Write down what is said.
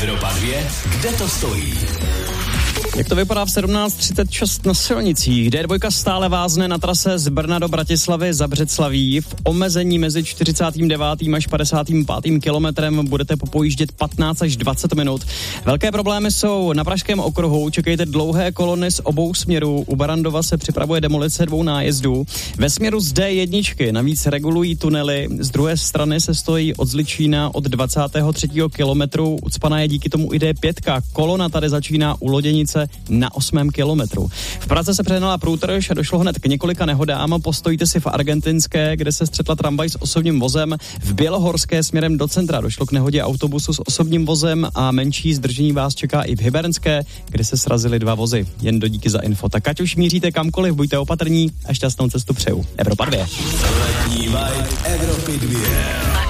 Evropa 2, kde to stojí? Jak to vypadá v 17:36 na silnicích? D2 stále vázne na trase z Brna do Bratislavy za Břeclaví. V omezení mezi 49. až 55. kilometrem budete popojíždět 15 až 20 minut. Velké problémy jsou na Pražském okruhu. Čekejte dlouhé kolony z obou směrů. U Barandova se připravuje demolice 2 nájezdů. Ve směru z D1 navíc regulují tunely. Z druhé strany se stojí od Zličína od 23. kilometru. Ucpaná je díky tomu i D5. Kolona tady začíná u Loděnice na 8. kilometru. V Praze se přehnala průtrž a došlo hned k několika nehodám. Postojíte si v Argentinské, kde se střetla tramvaj s osobním vozem. V Bělohorské směrem do centra došlo k nehodě autobusu s osobním vozem a menší zdržení vás čeká i v Hybernské, kde se srazily 2 vozy. Jen do díky za info. Tak ať už míříte kamkoliv, buďte opatrní a šťastnou cestu přeju. Evropa 2. Letní vibe Evropy 2.